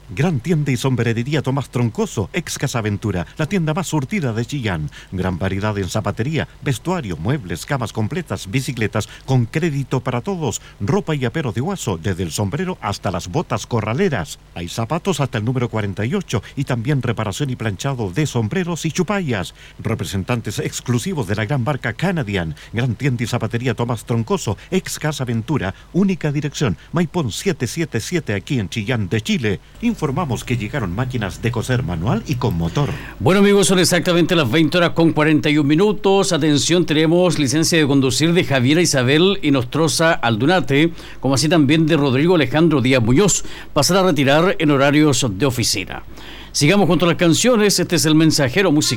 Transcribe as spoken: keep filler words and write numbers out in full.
Gran tienda y sombrerería Tomás Troncoso, ex Casa Ventura, la tienda más surtida de Chillán. Gran variedad en zapatería, vestuario, muebles, camas completas, bicicletas, con crédito para todos, ropa y apero de Guaso, desde el sombrero hasta las botas corraleras. Hay zapatos hasta el número cuarenta y ocho y también reparación y planchado de sombreros y chupallas. Representantes exclusivos de la gran marca Canadian. Gran tienda y zapatería Tomás Troncoso, ex Casa Ventura, única dirección, Maipón setecientos setenta y siete aquí en Chillán de Chile. Informamos que llegaron máquinas de coser manual y con motor. Bueno, amigos, son exactamente las veinte horas con cuarenta y un minutos. Atención, tenemos licencia de conducir de Javiera Isabel Inostroza Aldunate, como así también de Rodrigo Alejandro Díaz Muñoz, pasar a retirar en horarios de oficina. Sigamos junto a las canciones. Este es el mensajero musical.